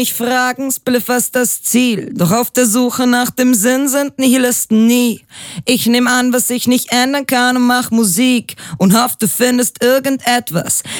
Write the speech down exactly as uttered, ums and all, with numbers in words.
Ich fragen, Spliff, was das Ziel? Doch auf der Suche nach dem Sinn sind Nihilisten nie. Ich nehm an, was ich nicht ändern kann und mach Musik und hoff, du findest irgendetwas.